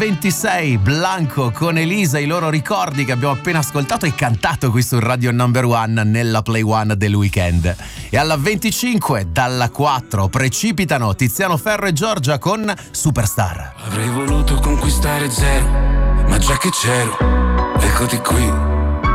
26 Blanco con Elisa, i loro ricordi che abbiamo appena ascoltato e cantato qui su Radio Number One nella Play One del weekend. E alla 25 dalla 4 precipitano Tiziano Ferro e Giorgia con Superstar. Avrei voluto conquistare zero, ma già che c'ero, eccoti qui.